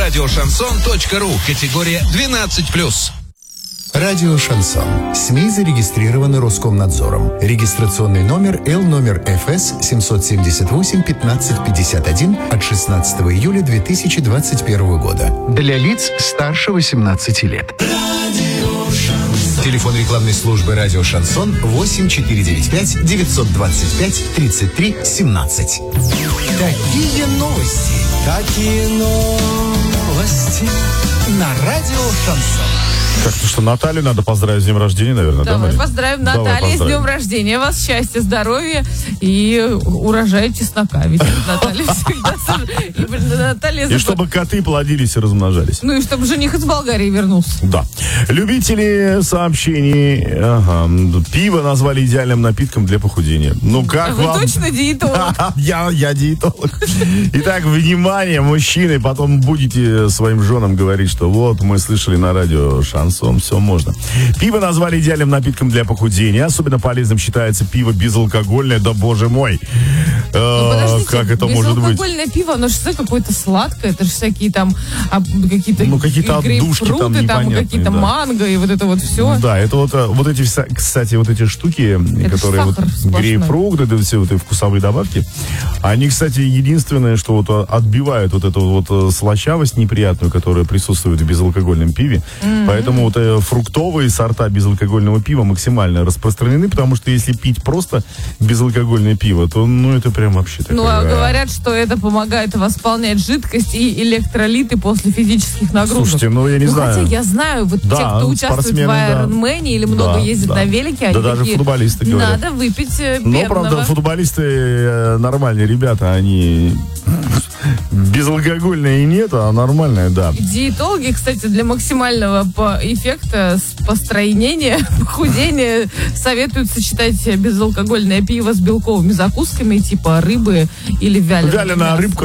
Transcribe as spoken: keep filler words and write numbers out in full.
радио шансон точка ру. Категория двенадцать плюс. Радио «Шансон». СМИ зарегистрированы Роскомнадзором. Регистрационный номер Л номер эф эс семьсот семьдесят восемь пятнадцать пятьдесят один от шестнадцатого июля две тысячи двадцать первого года. Для лиц старше восемнадцати лет. Телефон рекламной службы «Радио Шансон» восемь четыре девять пять девятьсот двадцать пять тридцать три семнадцать. Такие новости. Такие новости. На «Радио Шансон». Как-то что, Наталью надо поздравить с днем рождения, наверное, да, Давай Мария? поздравим Давай Наталью с поздравим. днем рождения. Вас счастья, здоровья и урожая чеснока. Ведь Наталья всегда... И, Наталья И чтобы коты плодились и размножались. Ну и чтобы жених из Болгарии вернулся. Да. Любители сообщений. Ага. Пиво назвали идеальным напитком для похудения. Ну как Вы вам? точно диетолог? Я, я диетолог. Итак, внимание, мужчины, потом будете своим женам говорить, что вот мы слышали на радио Шансон, все можно. Пиво назвали идеальным напитком для похудения. Особенно полезным считается пиво безалкогольное. Да боже мой. Ну, Э, как это может быть? Безалкогольное пиво, оно же всегда какое-то сладкое. Это же всякие там а, какие-то, Ну, какие-то отдушки там грейпфруты, там непонятные, какие-то да. манго и вот это вот все. Да, это вот, э, вот эти, вся- кстати, вот эти штуки, Это которые вот, сахар сплошной. грейпфрукты, это все вот эти вкусовые добавки, они, кстати, единственное, что вот э, отбивают вот эту вот э, слащавость неприятную, которая присутствует в безалкогольном пиве. Mm-hmm. Поэтому вот э, фруктовые сорта безалкогольного пива максимально распространены, потому что если пить просто безалкогольное пиво, то, ну, это прям вообще такое... Ну, а говорят, что это помогает восполнять жидкость и электролиты после физических нагрузок. Слушайте, ну, я не ну, знаю. Хотя я знаю, вот Да, те, кто участвует в спортсмены, да. Айронмене или много Да, ездит да. на велике, Да они даже такие, футболисты говорят. надо выпить э, Но, пенного. правда, футболисты э, нормальные ребята, они безалкогольные и нет, а нормальные, да. Диетологи, кстати, для максимального по- эффекта с- постройнения, похудения советуют сочетать безалкогольное пиво с белковыми закусками типа рыбы или вяленого Вяленая мяса. рыбка